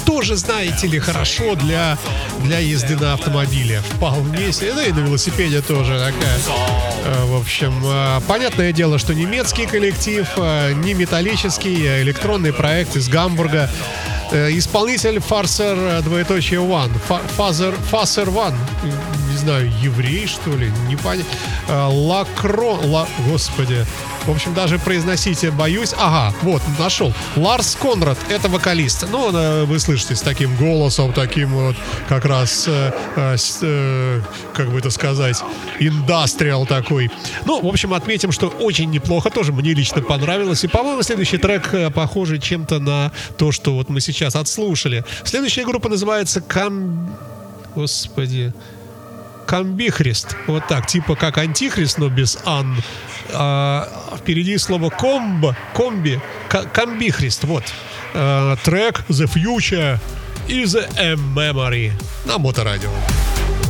тоже, знаете ли, хорошо для езды на автомобиле. Вполне себе, да и на велосипеде тоже такая. В общем, понятное дело, что немецкий коллектив, не металлический, а электронный проект из Гамбурга. Исполнитель Farser, двоеточие One. Farser One. Не знаю, еврей, что ли? Не понятно. Господи. В общем, даже произносить боюсь. Ага, вот, нашел. Ларс Конрад, это вокалист. Ну, вы слышите, с таким голосом, таким вот, как раз, как бы это сказать, индастриал такой. Ну, в общем, отметим, что очень неплохо. Тоже мне лично понравилось. И, по-моему, следующий трек похожий чем-то на то, что вот мы сейчас отслушали. Следующая группа называется Комбихрист. Вот так, типа как антихрист, но без ан. Впереди слово комби. Комбихрист. Вот. Трек The Future is a Memory на Моторадио.